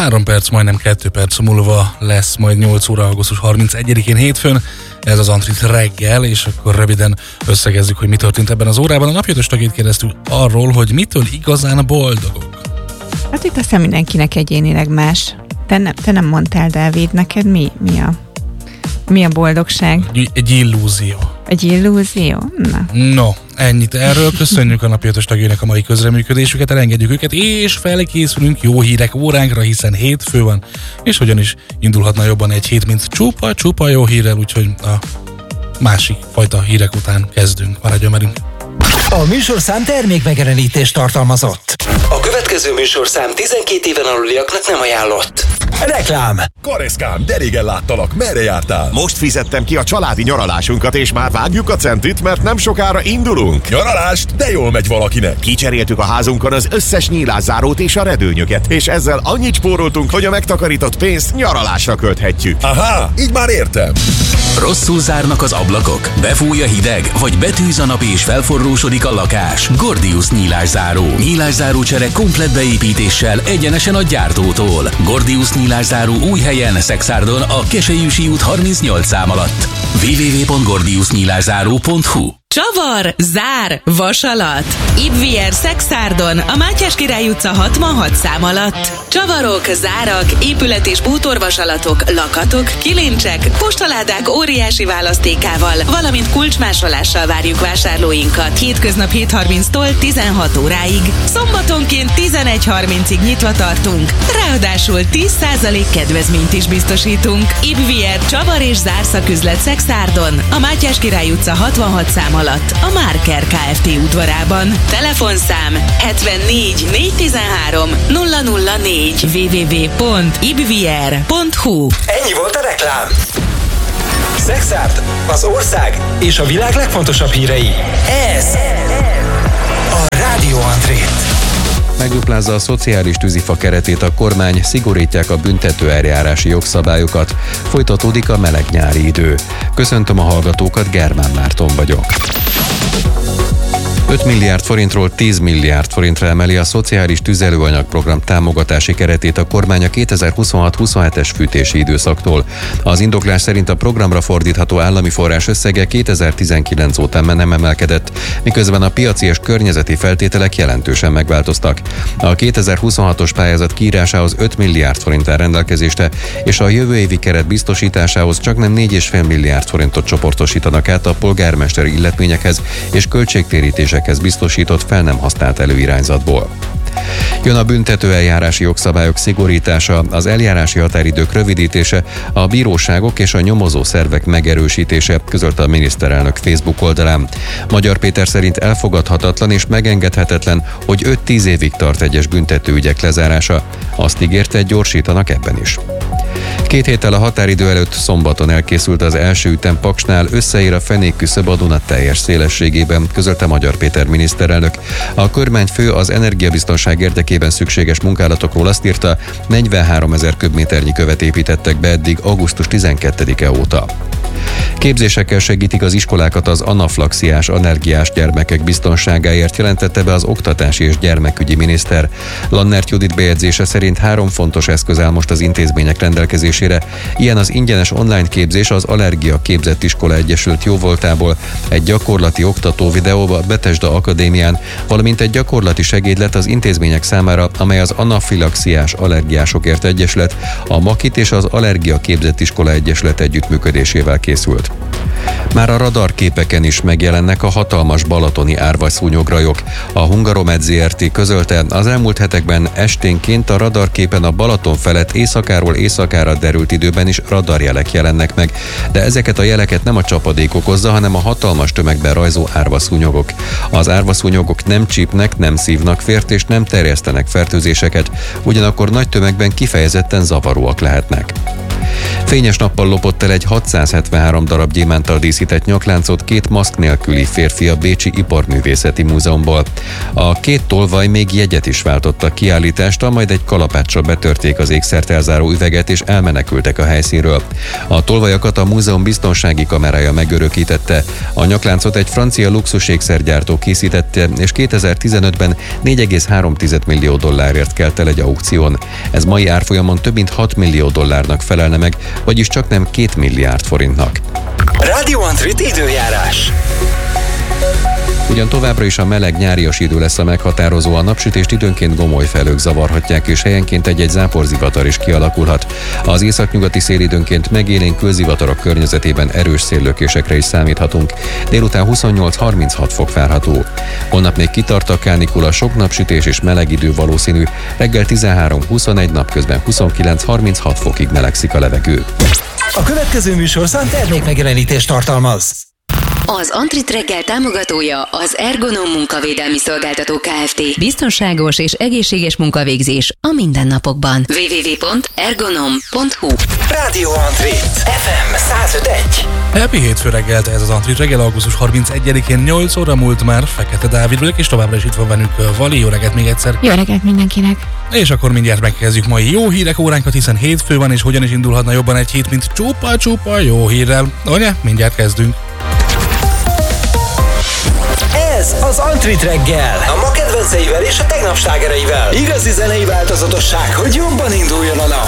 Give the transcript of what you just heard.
3 perc, majdnem 2 perc múlva lesz majd 8 óra augusztus 31-én hétfőn. Ez az Antrit reggel, és akkor röviden összegezzük, hogy mi történt ebben az órában. A napjötös tagét kérdeztük arról, hogy mitől igazán boldogok. Hát itt aztán mindenkinek egyénileg más. Te nem mondtál, Dávid, neked mi a boldogság? Egy illúzió. Egy illúzió? Na. No, ennyit erről. Köszönjük a napjötös tagjainak a mai közreműködésüket, elengedjük őket, és felkészülünk jó hírek óránkra, hiszen hétfő van, és hogyan is indulhatna jobban egy hét, mint csupa jó hírrel, úgyhogy a másik fajta hírek után kezdünk. Maradjon velünk! A műsorszám termékmegjelenítést tartalmazott. A következő műsorszám 12 éven aluliaknak nem ajánlott. Reklám. Kareszkám, de régen láttalak, merre jártál? Most fizettem ki a családi nyaralásunkat, és már vágjuk a centit, mert nem sokára indulunk. Nyaralást? De jól megy valakinek. Kicseréltük a házunkon az összes nyílászárót és a redőnyöket, és ezzel annyit spóroltunk, hogy a megtakarított pénzt nyaralásra költhetjük. Aha, így már értem. Rosszul zárnak az ablakok, befúj a hideg, vagy betűz a nap és felforrósodik a lakás. Gordius nyílászáró. Nyílászáró csere komplett beépítéssel egyenesen a gyártótól. Gordius nyílászáró új helyen, Szexárdon, a Keselyűsi út 38 szám alatt. www.gordiusnyílászáró.hu. Csavar, zár, vasalat. Ibvier Szexárdon, a Mátyás Király utca 66 szám alatt. Csavarok, zárak, épület- és bútorvasalatok, lakatok, kilincsek, postaládák óriási választékával, valamint kulcsmásolással várjuk vásárlóinkat. Hétköznap 7:30-tól 16 óráig. Szombatonként 11:30-ig nyitva tartunk. Ráadásul 10% kedvezményt is biztosítunk. Ibvier Csavar és zárszaküzlet Szexárdon, a Mátyás Király utca 66 szám alatt, a Márker Kft. Udvarában. Telefonszám 74 413 004 www.ibvier.hu. Ennyi volt a reklám. Szexárd, az ország és a világ legfontosabb hírei. Ez a Rádió Antrét. Megduplázza a szociális tűzifa keretét a kormány, szigorítják a büntető eljárási jogszabályokat, folytatódik a meleg nyári idő. Köszöntöm a hallgatókat, Germán Márton vagyok. 5 milliárd forintról 10 milliárd forintra emeli a szociális tüzelőanyag program támogatási keretét a kormány a 2026-27-es fűtési időszaktól. Az indoklás szerint a programra fordítható állami forrás összege 2019 óta nem emelkedett, miközben a piaci és környezeti feltételek jelentősen megváltoztak. A 2026-os pályázat kiírásához 5 milliárd forint áll rendelkezésre, és a jövő évi keret biztosításához csaknem 4,5 milliárd forintot csoportosítanak át a polgármesteri illetményekhez és költségtérítésekhez biztosított fel nem használt előirányzatból. Jön a büntető eljárási jogszabályok szigorítása, az eljárási határidők rövidítése, a bíróságok és a nyomozó szervek megerősítése, közölte a miniszterelnök Facebook oldalán. Magyar Péter szerint elfogadhatatlan és megengedhetetlen, hogy 5-10 évig tart egyes büntetőügyek lezárása. Azt ígérte, gyorsítanak ebben is. 2 héttel a határidő előtt szombaton elkészült az első ütem Paksnál, összeér a fenékküszöb a Duna teljes szélességében, közölte Magyar Péter miniszterelnök. A kormányfő az energiabiztonság érdekében szükséges munkálatokról azt írta, 43 000 köbméternyi követ építettek be eddig augusztus 12-e óta. Képzésekkel segítik az iskolákat az anaflaxiás, allergiás gyermekek biztonságáért, jelentette be az oktatási és gyermekügyi miniszter. Lannert Judit bejegyzése szerint 3 fontos eszköz áll most az intézmények rendelkezésére. Ilyen az ingyenes online képzés az Allergia Képzett Iskola Egyesület jóvoltából, egy gyakorlati oktató videó a Bethesda Akadémián, valamint egy gyakorlati segédlet az intézmények számára, amely az Anafilaxiás Allergiásokért Egyesület, a Makit és az Allergia Képzett Iskola Egyesület együttműködésével készült. Már a radarképeken is megjelennek a hatalmas balatoni árvaszúnyograjok. A Hungaromed Zrt. Közölte, az elmúlt hetekben esténként a radarképen a Balaton felett éjszakáról éjszakára derült időben is radarjelek jelennek meg, de ezeket a jeleket nem a csapadék okozza, hanem a hatalmas tömegben rajzó árvaszúnyogok. Az árvaszúnyogok nem csípnek, nem szívnak vért és nem terjesztenek fertőzéseket, ugyanakkor nagy tömegben kifejezetten zavaróak lehetnek. Fényes nappal lopott el egy 673 darab gyémánttal díszített nyakláncot két maszk nélküli férfi a Bécsi Iparművészeti Múzeumból. A két tolvaj még jegyet is váltott a kiállításra, majd egy kalapáccsal betörték az ékszert elzáró üveget és elmenekültek a helyszínről. A tolvajakat a múzeum biztonsági kamerája megörökítette. A nyakláncot egy francia luxusékszergyártó készítette, és 2015-ben 4,3 millió dollárért kelt el egy aukción. Ez mai árfolyamon több mint 6 millió dollárnak felelne meg, vagyis csak nem 2 milliárd forintnak. Radio Antrit időjárás. Ugyan továbbra is a meleg nyárias idő lesz a meghatározó, a napsütést időnként gomoly felhők zavarhatják, és helyenként egy-egy záporzivatar is kialakulhat. Az északnyugati szél időnként megélénkül, zivatarok környezetében erős széllökésekre is számíthatunk. Délután 28-36 fok várható. Holnap még kitart a kánikula, sok napsütés és meleg idő valószínű. Reggel 13-21, napközben 29-36 fokig melegszik a levegő. A következő műsorszám termékmegjelenítést tartalmaz. Az Antrit reggel támogatója az Ergonom munkavédelmi szolgáltató Kft. Biztonságos és egészséges munkavégzés a mindennapokban. www.ergonom.hu. Radio Antrit FM 105.1. Happy hétfő reggelt, ez az Antrit reggel, augusztus 31-én 8 óra múlt már. Fekete Dávid vagyok, és továbbra is itt van velünk Vali. Jó reggelt még egyszer. Jó reggelt mindenkinek. És akkor mindjárt megkezdjük mai jó hírek óránkat, hiszen hétfő van, és hogyan is indulhatna jobban egy hét, mint csupa jó hírrel. Ugye? Mindjárt kezdünk. Ez az Antrit reggel. A ma kedvenceivel és a tegnap slágereivel. Igazi zenei változatosság, hogy jobban induljon a nap.